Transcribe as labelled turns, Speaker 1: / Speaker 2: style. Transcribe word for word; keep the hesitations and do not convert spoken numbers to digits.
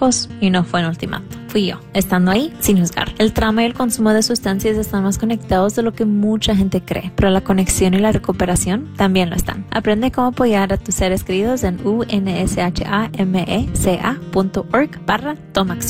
Speaker 1: lejos y no fue un ultimato. Fui yo, estando ahí sin juzgar. El trauma y el consumo de sustancias están más conectados de lo que mucha gente cree, pero la conexión y la recuperación también lo están. Aprende cómo apoyar a tus seres queridos en u n s h a m e c a punto org barra toma acción.